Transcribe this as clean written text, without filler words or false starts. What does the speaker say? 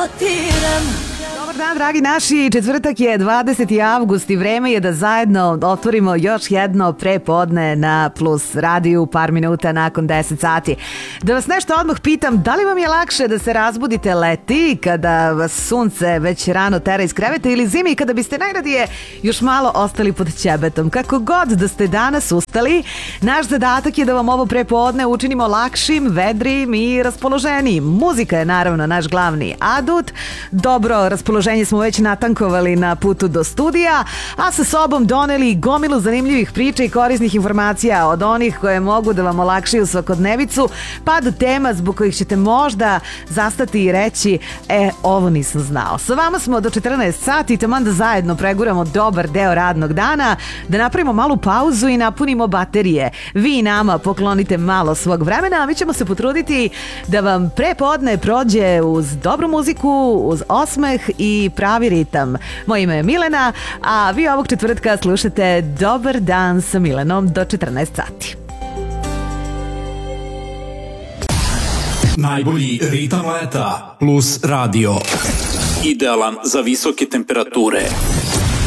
rotiram. Dobar dan, dragi naši, četvrtak je 20. avgust i vreme je da zajedno otvorimo još jedno prepodne na Plus radiju par minuta nakon 10 sati. Da vas nešto odmah pitam, da li vam je lakše da se razbudite leti kada vas sunce već rano tera iz kreveta ili zimi kada biste najradije još malo ostali pod ćebetom? Kako god da ste danas ustali, naš zadatak je da vam ovo prepodne učinimo lakšim, vedrim i raspoloženijim. Muzika je naravno naš glavni adut. Dobro raspoloženje smo već natankovali na putu do studija, a sa sobom doneli gomilu zanimljivih priča i korisnih informacija od onih koje mogu da vam olakšaju svakodnevicu, pa do tema zbog kojih ćete možda zastati i reći ovo nisam znao. Sa vama smo do 14 sati, taman da zajedno preguramo dobar deo radnog dana, da napravimo malu pauzu i napunimo baterije. Vi nama poklonite malo svog vremena, a mi ćemo se potruditi da vam prepodne prođe uz dobru muziku, uz osmeh i pravi ritam. Moje ime je Milena, a vi ovog četvrtka slušate Dobar dan sa Milenom do 14 sati. Najbolji ritam leta Plus radio. Idealan za visoke temperature.